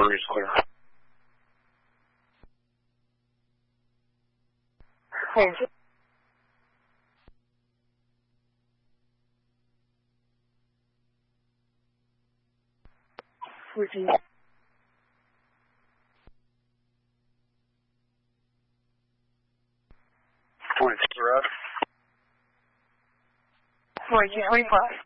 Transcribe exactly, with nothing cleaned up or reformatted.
Three is clear. Thank you. Routine. twenty-two, right? Forty-two, twenty-five.